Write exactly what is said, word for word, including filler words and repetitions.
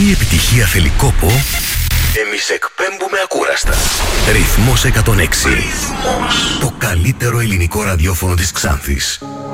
η επιτυχία θέλει κόπο, εμείς εκπέμπουμε ακούραστα. Ρυθμός εκατόν έξι. Ρυθμός. Το καλύτερο ελληνικό ραδιόφωνο της Ξάνθης.